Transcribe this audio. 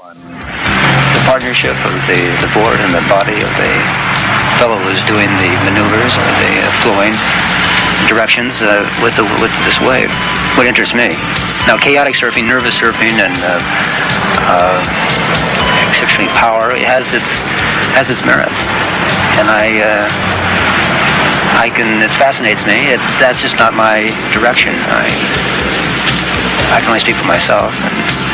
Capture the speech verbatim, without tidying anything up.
The partnership of the, the board and the body of the fellow who's doing the maneuvers or the uh, flowing directions uh, with the, with this wave would interest me. Now, chaotic surfing, nervous surfing, and uh, uh, exceptionally power, it has its has its merits, and I uh, I can it fascinates me. It, that's just not my direction. I I can only speak for myself. And,